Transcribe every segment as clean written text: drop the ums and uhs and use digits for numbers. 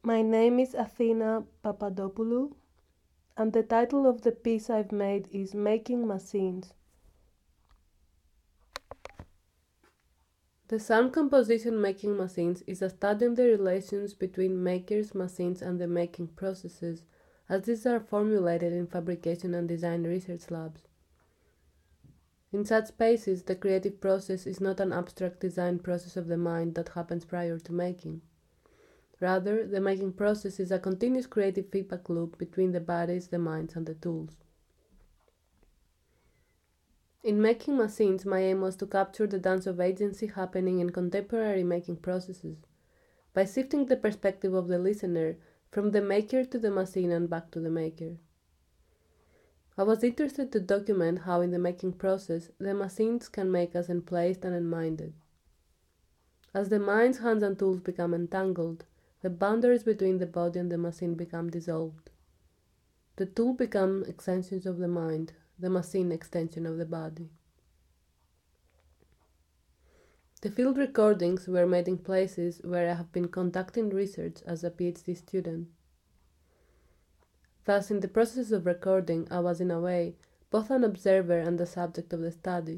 My name is Athena Papadopoulou, and the title of the piece I've made is Making Machines. The sound composition Making Machines is a study in the relations between makers, machines, and the making processes, as these are formulated in fabrication and design research labs. In such spaces, the creative process is not an abstract design process of the mind that happens prior to making. Rather, the making process is a continuous creative feedback loop between the bodies, the minds, and the tools. In Making Machines, my aim was to capture the dance of agency happening in contemporary making processes, by shifting the perspective of the listener from the maker to the machine and back to the maker. I was interested to document how in the making process the machines can make us emplaced and enminded. As the mind's hands and tools become entangled, the boundaries between the body and the machine become dissolved. The tool become extensions of the mind, the machine extension of the body. The field recordings were made in places where I have been conducting research as a PhD student. Thus, in the process of recording, I was in a way both an observer and the subject of the study.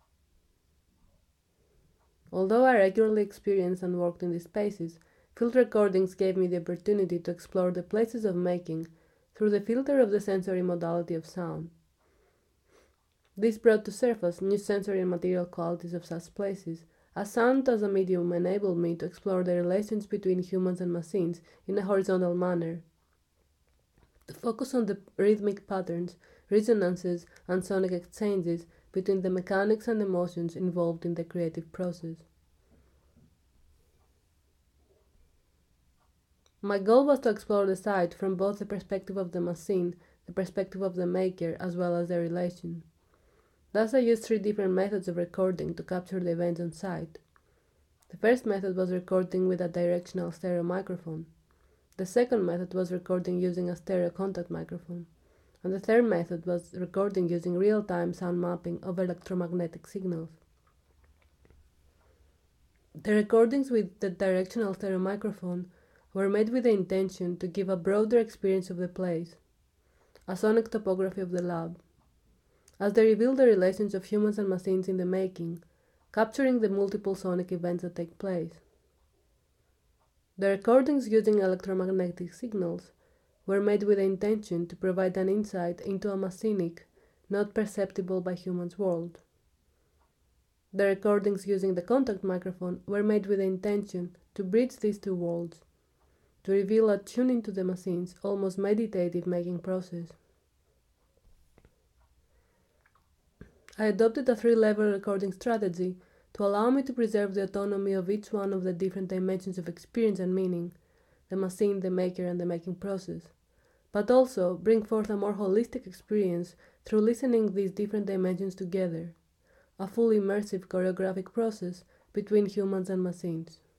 Although I regularly experienced and worked in these spaces, field recordings gave me the opportunity to explore the places of making through the filter of the sensory modality of sound. This brought to surface new sensory and material qualities of such places, as sound as a medium enabled me to explore the relations between humans and machines in a horizontal manner, to focus on the rhythmic patterns, resonances, and sonic exchanges between the mechanics and emotions involved in the creative process. My goal was to explore the site from both the perspective of the machine, the perspective of the maker, as well as their relation. Thus I used 3 different methods of recording to capture the events on site. The first method was recording with a directional stereo microphone. The second method was recording using a stereo contact microphone. And the third method was recording using real-time sound mapping of electromagnetic signals. The recordings with the directional stereo microphone were made with the intention to give a broader experience of the place, a sonic topography of the lab, as they reveal the relations of humans and machines in the making, capturing the multiple sonic events that take place. The recordings using electromagnetic signals were made with the intention to provide an insight into a machinic, not perceptible by humans world. The recordings using the contact microphone were made with the intention to bridge these 2 worlds, to reveal a tuning to the machine's almost meditative making process. I adopted a 3-level recording strategy to allow me to preserve the autonomy of each one of the different dimensions of experience and meaning, the machine, the maker, and the making process, but also bring forth a more holistic experience through listening these different dimensions together, a fully immersive choreographic process between humans and machines.